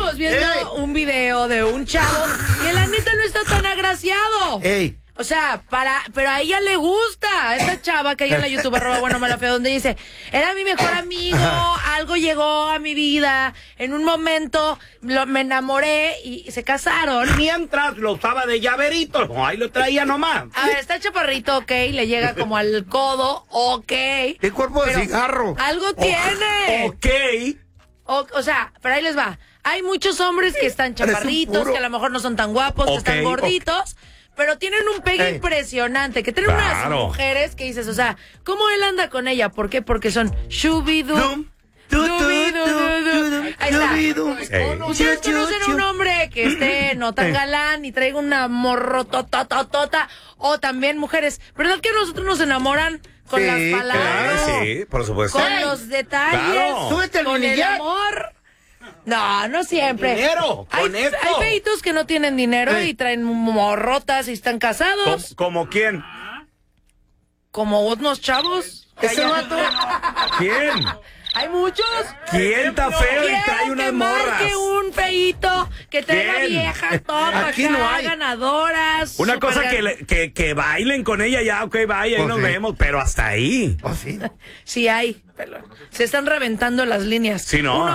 Estábamos viendo un video de un chavo que la neta no está tan agraciado. Ey. O sea, pero a ella le gusta. A esta chava que hay en la YouTube, @buenomala_fea, donde dice, era mi mejor amigo, algo llegó a mi vida, en un momento me enamoré y se casaron. Mientras lo usaba de llaverito, ahí lo traía nomás. A ver, está chaparrito, ok, le llega como al codo, ok. ¿Qué cuerpo de cigarro? Algo tiene. Ok. O sea, pero ahí les va. Hay muchos hombres que están chaparritos, que a lo mejor no son tan guapos, que están gorditos, pero tienen un pegue impresionante, que tienen unas mujeres que dices, o sea, ¿cómo él anda con ella? ¿Por qué? Porque son shubidum. Ahí está. ¿Ustedes conocen a un hombre que esté no tan galán y traiga una morrotototota? O también mujeres, ¿verdad que nosotros nos enamoran con las palabras? Sí, por supuesto. Con los detalles, con el amor. No siempre. Dinero, hay feitos que no tienen dinero y traen morrotas y están casados. ¿Como quién? Como unos chavos. ¿Ese vato? ¿Quién? Hay muchos. ¿Quién está feo y trae unas morras? Marque un feíto que traiga viejas todas Aquí no hay. ganadoras. Una cosa que bailen con ella ya, ok, vaya, ahí nos vemos, pero hasta ahí. Sí. Sí hay. Se están reventando las líneas. Sí, no.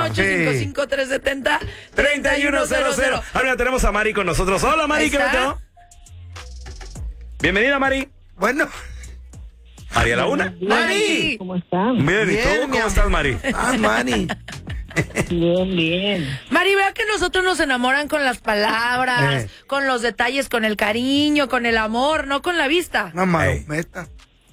1-855-370-3100. Ahora tenemos a Mari con nosotros. Hola, Mari, ¿qué tal? Bienvenida, Mari. Bueno. Mari a la una. Mari. ¿Cómo están? Bien, ¿y tú cómo estás, Mari? Mari. Bien. Mari, vea que nosotros nos enamoran con las palabras, con los detalles, con el cariño, con el amor, no con la vista. No, Mari, meta.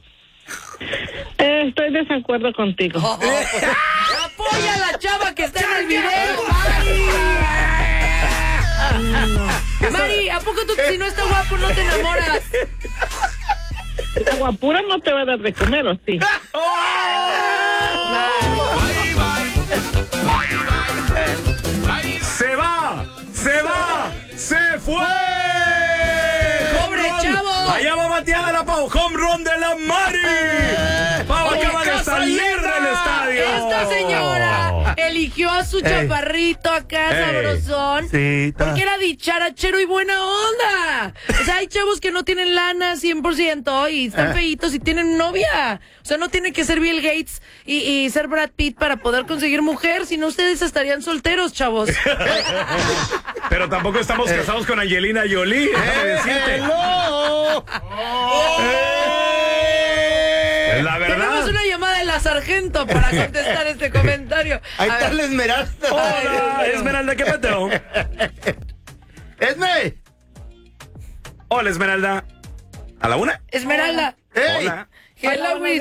Estoy de desacuerdo contigo. Apoya a la chava que está en el video, Mari. Mari, ¿a poco tú si no está guapo no te enamoras? La guapura no te va a dar de comer, ¿o sí? ¡Se fue! ¡Pobre chavo! Allá va bateada la Pau, home run de la Mari. Pau acaba de salir del estadio. Esta señora eligió a su chaparrito acá, sabrosón, Sí, porque era dicharachero y buena onda. O sea, hay chavos que no tienen lana 100% y están feitos y tienen novia. O sea, no tiene que ser Bill Gates y ser Brad Pitt para poder conseguir mujer, si no ustedes estarían solteros, chavos. Pero tampoco estamos casados con Angelina Jolie. Déjame decirte. La verdad. Tenemos una llamada de la sargento para contestar este comentario. Ahí está la Esmeralda. Hola, Esmeralda, ¿qué pasó? ¡Esme! Hola, Esmeralda. ¿A la una? Esmeralda. ¡Ey! Hola. Hello,